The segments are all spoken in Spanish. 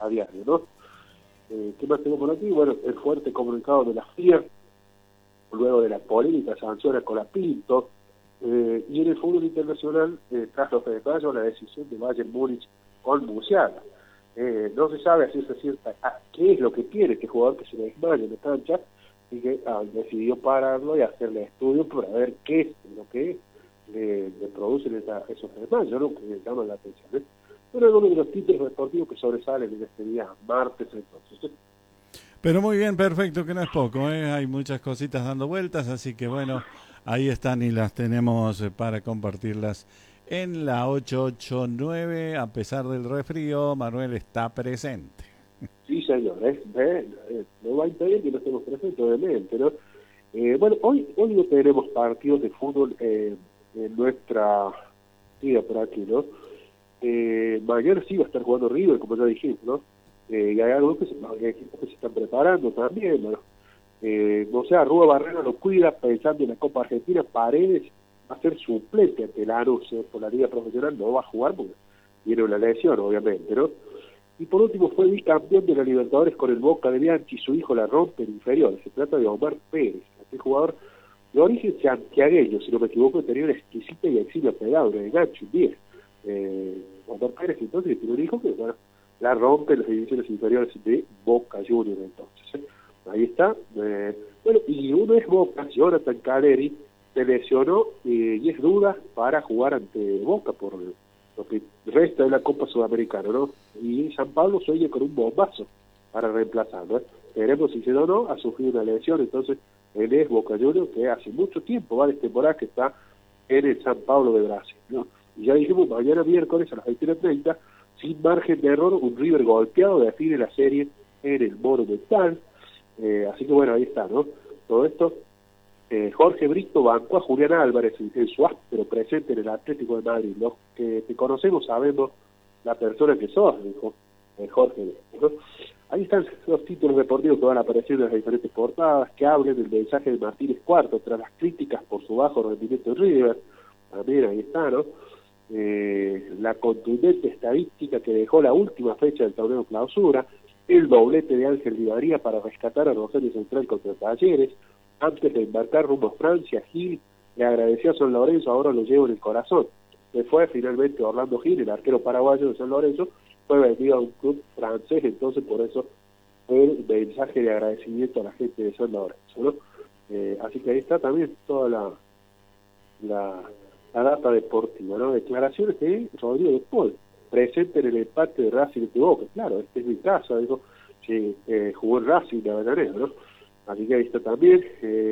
a diario, ¿no? ¿Qué más tengo por aquí? Bueno, el fuerte comunicado de la FIA, luego de la polémica sanción a Colapinto, y en el fútbol internacional, tras los de mayo, la decisión de Bayern Múnich con Musiala. No se sabe a ciencia cierta qué es lo que quiere este jugador que se le desmaya en la cancha, y que decidió pararlo y hacerle estudios para ver qué es lo que le producen esos desmayos, ¿no? Que llaman la atención, ¿eh? Bueno, algunos de los títulos deportivos que sobresalen en este día martes, entonces. Pero muy bien, perfecto, que no es poco, ¿eh? Hay muchas cositas dando vueltas, así que bueno, ahí están y las tenemos para compartirlas en la 889. A pesar del resfrío, Manuel está presente. Sí, señor, no va a impedir que no estemos presentes, obviamente, ¿no? Bueno, hoy no tenemos partidos de fútbol en nuestra vida por aquí, ¿no? Mañana sí va a estar jugando River, como ya dijimos, ¿no? Y hay algunos equipos que se están preparando también, ¿no? No sé, Rúa Barrera lo cuida pensando en la Copa Argentina. Paredes va a ser suplente ante Lanús por la Liga Profesional, no va a jugar porque tiene una lesión, obviamente, ¿no? Y por último fue bicampeón de la Libertadores con el Boca de Bianchi, su hijo la rompe en inferior. Se trata de Omar Pérez, este jugador de origen santiagueño, si no me equivoco, tenía una exquisita y exilio pegado, un enganche, un 10. Omar Pérez entonces tiene un hijo que, bueno, la rompe en las divisiones inferiores de Boca Juniors entonces. Ahí está. Bueno, y uno es Boca, Jonathan Caleri, se lesionó y es duda para jugar ante Boca por lo que resta de la Copa Sudamericana, ¿no? Y San Pablo sueña con un bombazo para reemplazarlo, ¿eh? Veremos si se da o no, ha sufrido una lesión, entonces él es Boca Juniors, que hace mucho tiempo, varias temporadas que está en el San Pablo de Brasil, ¿no? Y ya dijimos, mañana miércoles a las 21:30, sin margen de error, un River golpeado define la serie en el Monumental. Así que bueno, ahí está, ¿no? Todo esto, Jorge Brito bancó a Julián Álvarez en su áspero presente en el Atlético de Madrid. Los que te conocemos sabemos la persona que sos, dijo Jorge Brito, ¿no? Ahí están los títulos deportivos que van apareciendo en las diferentes portadas, que hablen del mensaje de Martínez Cuarto tras las críticas por su bajo rendimiento en River. También ahí está, ¿no? La contundente estadística que dejó la última fecha del torneo Clausura, el doblete de Ángel Di María para rescatar a Rosario Central contra Talleres. Antes de embarcar rumbo a Francia, Gil le agradeció a San Lorenzo, ahora lo llevo en el corazón. Se fue finalmente Orlando Gil, el arquero paraguayo de San Lorenzo, fue vendido a un club francés, entonces por eso el mensaje de agradecimiento a la gente de San Lorenzo, ¿no? Así que ahí está también toda la data deportiva, ¿no? Declaraciones de Rodrigo de Paul, presente en el empate de Racing de Boca. Claro, este es mi caso, digo, que jugó en Racing de Avellaneda, ¿no? Así que ahí está también.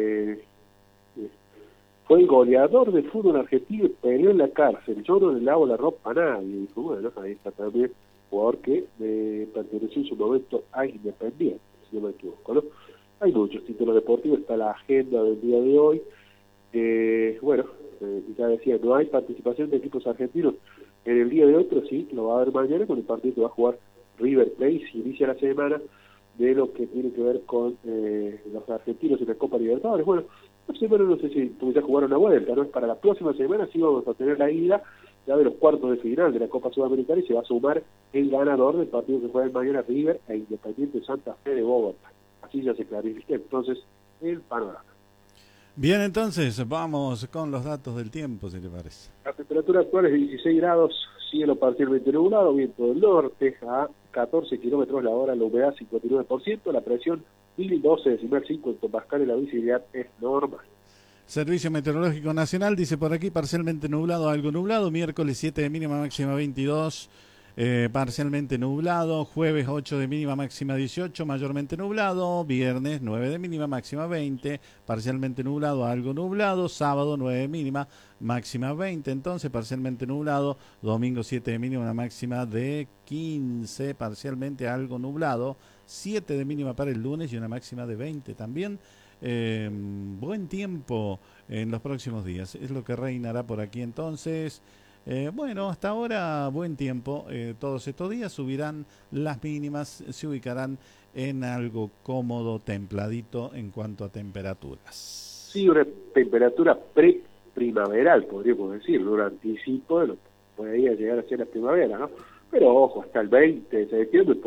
Fue el goleador del fútbol argentino y peleó en la cárcel. Yo no le lavo la ropa a nadie. Dijo, bueno, ahí está también, jugador que perteneció en su momento a Independiente, si no me equivoco, ¿no? Hay muchos títulos deportivos, está la agenda del día de hoy. Bueno, ya decía, no hay participación de equipos argentinos en el día de hoy, pero sí lo va a haber mañana con el partido que va a jugar River Plate. Si inicia la semana de lo que tiene que ver con los argentinos en la Copa Libertadores. Bueno, esta semana no sé si ya jugaron una vuelta, ¿no? Para la próxima semana sí vamos a tener la ida ya de los cuartos de final de la Copa Sudamericana y se va a sumar el ganador del partido que juega mañana, River e Independiente Santa Fe de Bogotá. Así ya se clarifica entonces el panorama. Bien, entonces vamos con los datos del tiempo, si te parece. La temperatura actual es de 16 grados, cielo parcialmente nublado, viento del norte a 14 kilómetros la hora, la humedad 59%, la presión 1012,5 hectopascales, la visibilidad es normal. Servicio Meteorológico Nacional dice por aquí parcialmente nublado, algo nublado, miércoles 7 de mínima, máxima 22, parcialmente nublado, jueves 8 de mínima, máxima 18, mayormente nublado, viernes 9 de mínima, máxima 20, parcialmente nublado, algo nublado, sábado 9 de mínima, máxima 20, entonces parcialmente nublado, domingo 7 de mínima, una máxima de 15, parcialmente algo nublado, 7 de mínima para el lunes y una máxima de 20 también. Buen tiempo en los próximos días, es lo que reinará por aquí entonces. Bueno, hasta ahora buen tiempo, todos estos días subirán las mínimas, se ubicarán en algo cómodo, templadito en cuanto a temperaturas. Sí, una temperatura pre-primaveral, podríamos decir, un anticipo de lo que podría llegar a ser la primavera, ¿no? Pero ojo, hasta el 20 de septiembre